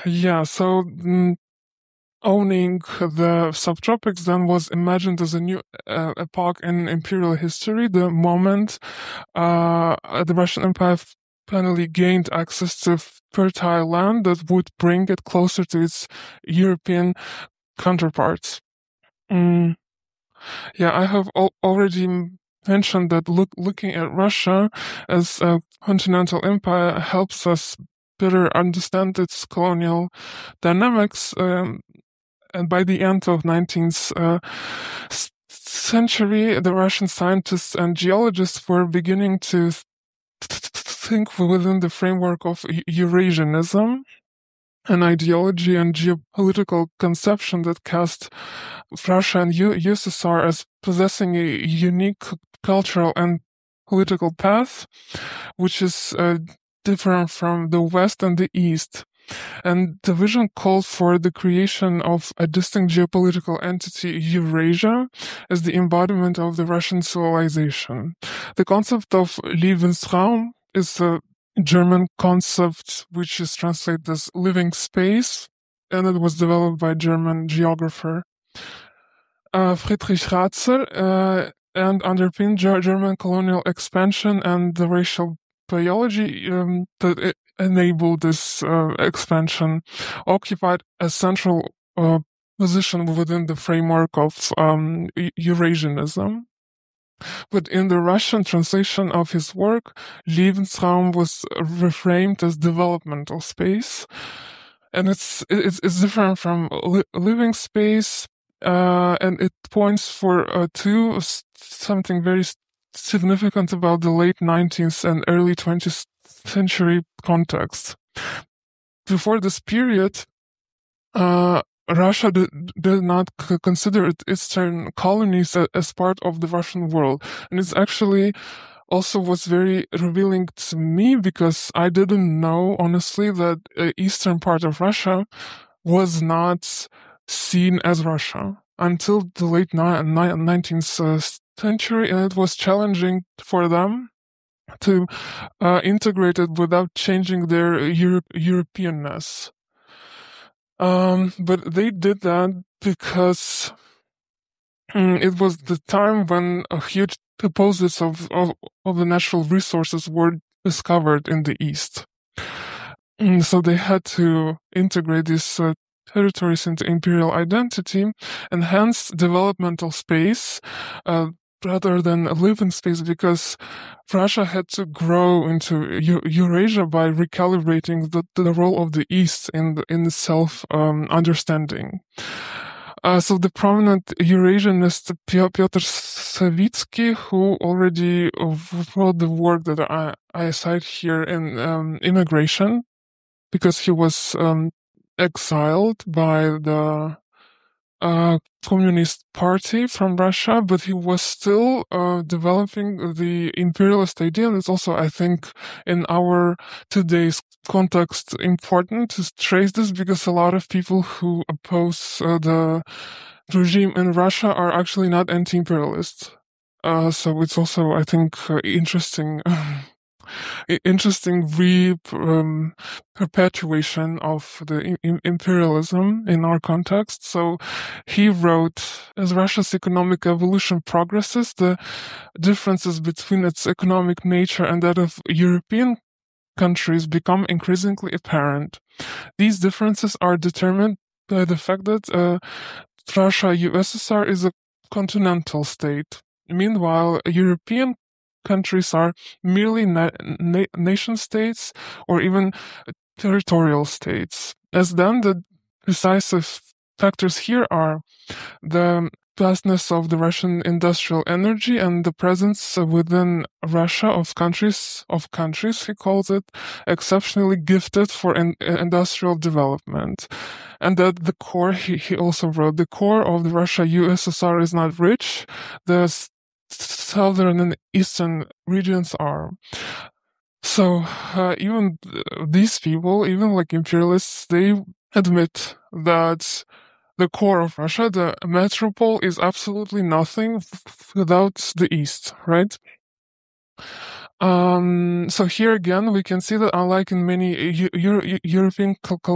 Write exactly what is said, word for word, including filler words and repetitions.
Yeah, so mm, owning the subtropics then was imagined as a new uh, epoch in imperial history, the moment uh, the Russian Empire finally gained access to fertile land that would bring it closer to its European counterparts. Mm, yeah, I have al- already mentioned that look, looking at Russia as a continental empire helps us better understand its colonial dynamics. Um, and by the end of nineteenth uh, century, the Russian scientists and geologists were beginning to th- think within the framework of Eurasianism, an ideology and geopolitical conception that cast Russia and U S S R as possessing a unique cultural and political path, which is uh, different from the West and the East. And the vision called for the creation of a distinct geopolitical entity, Eurasia, as the embodiment of the Russian civilization. The concept of Lebensraum is a German concept which is translated as living space, and it was developed by a German geographer uh, Friedrich Ratzel uh, and underpinned German colonial expansion and the racial biology um, that enabled this uh, expansion occupied a central uh, position within the framework of um, Eurasianism. But in the Russian translation of his work, Lebensraum was reframed as developmental space. And it's it's, it's different from li- living space, uh, and it points for uh, to something very significant about the late nineteenth and early twentieth century context. Before this period, uh, Russia did, did not c- consider its eastern colonies a, as part of the Russian world. And it's actually also was very revealing to me because I didn't know, honestly, that the eastern part of Russia was not seen as Russia until the late ni- ni- nineteenth uh, century, and it was challenging for them to uh, integrate it without changing their Euro- Europeanness. Um, but they did that because mm, it was the time when a huge deposits of, of, of the natural resources were discovered in the East. Mm, so they had to integrate these uh, territories into imperial identity, and hence developmental space uh, rather than a living space, because Russia had to grow into Eu- Eurasia by recalibrating the, the role of the East in the, in self um, understanding. Uh, so the prominent Eurasianist Piotr Savitsky, who already wrote the work that I, I cite here in um, Immigration, because he was um, exiled by the uh, Communist Party from Russia, but he was still uh, developing the imperialist idea. And it's also, I think, in our today's context important to trace this, because a lot of people who oppose uh, the regime in Russia are actually not anti-imperialists. Uh, so it's also, I think, uh, interesting interesting re um, perpetuation of the I- imperialism in our context. So he wrote, as Russia's economic evolution progresses, the differences between its economic nature and that of European countries become increasingly apparent. These differences are determined by the fact that uh, Russia U S S R is a continental state. Meanwhile, European countries are merely na- na- nation states or even territorial states. As then, the decisive factors here are the vastness of the Russian industrial energy and the presence within Russia of countries, of countries, he calls it, exceptionally gifted for in, industrial development. And that the core, he, he also wrote, the core of the Russia U S S R is not rich. The southern and eastern regions are. So uh, even these people, even like imperialists, they admit that the core of Russia, the metropole, is absolutely nothing without the East, right? Um, so here again, we can see that unlike in many Euro- European